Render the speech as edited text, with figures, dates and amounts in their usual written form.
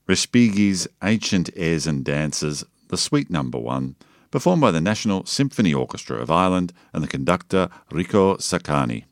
Respighi's Ancient Airs and Dances, the Suite No. 1, performed by the National Symphony Orchestra of Ireland and the conductor Rico Saccani.